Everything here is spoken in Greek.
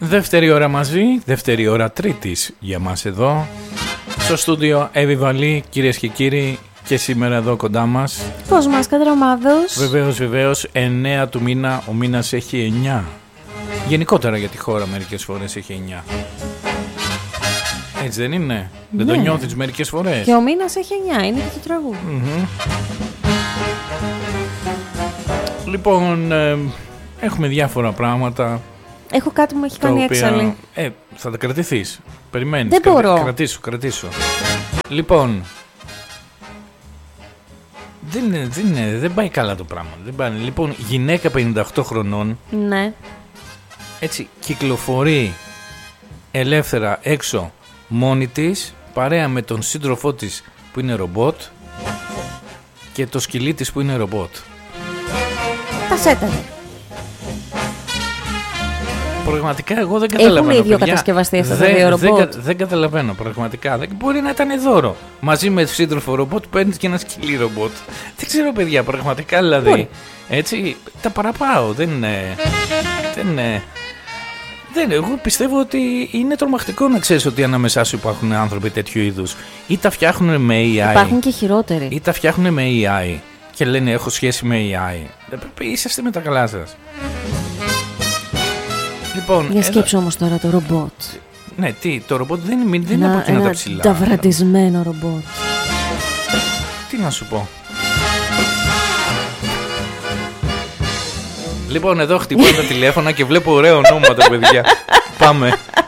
Δεύτερη ώρα μαζί, δεύτερη ώρα Τρίτης για μας εδώ στο στούντιο Εύη Βαλή, κυρίες και κύριοι, και σήμερα εδώ κοντά μας Πώς μας Κατρομάδος. Βεβαίως 9 του μήνα, ο μήνας έχει 9. Γενικότερα για τη χώρα μερικές φορές έχει 9. Έτσι δεν είναι? Ναι. Δεν το νιώθεις μερικές φορές? Και ο μήνας έχει 9, είναι και το τραγούδι. Λοιπόν, έχουμε διάφορα πράγματα. Έχω κάτι που μου έχει κάνει έξαλλη. Θα τα κρατηθείς. Περιμένεις. Δεν μπορώ. Κρατήσου. Λοιπόν, δεν πάει καλά το πράγμα. Λοιπόν, γυναίκα 58 χρονών. Ναι. Έτσι, κυκλοφορεί ελεύθερα έξω μόνη της, παρέα με τον σύντροφό της που είναι ρομπότ και το σκυλί της που είναι ρομπότ. Τα σέτανε. Πραγματικά εγώ δεν καταλαβαίνω. Έχουν ίδιο κατασκευαστεί αυτά τα δύο ρομπότ. Δεν καταλαβαίνω πραγματικά. Μπορεί να ήταν δώρο. Μαζί με σύντροφο ρομπότ παίρνει και ένα σκυλί ρομπότ. Δεν ξέρω, παιδιά, πραγματικά δηλαδή. Μπορεί. Έτσι τα παραπάω. Εγώ πιστεύω ότι είναι τρομακτικό να ξέρεις ότι ανάμεσά σου υπάρχουν άνθρωποι τέτοιου είδους. Ή τα φτιάχνουν με AI. Υπάρχουν και χειρότεροι. Ή τα φτιάχνουν με AI και λένε έχω σχέση με AI. Είσαστε με τα καλά σας. Λοιπόν, για σκέψου όμως τώρα το ρομπότ. Ναι, το ρομπότ δεν είναι από εκείνα τα ψηλά. Ένα ταυρατισμένο ρομπότ. Τι να σου πω. Λοιπόν, εδώ χτυπάνε τα τηλέφωνα και βλέπω ωραία ονόματα, παιδιά. Πάμε.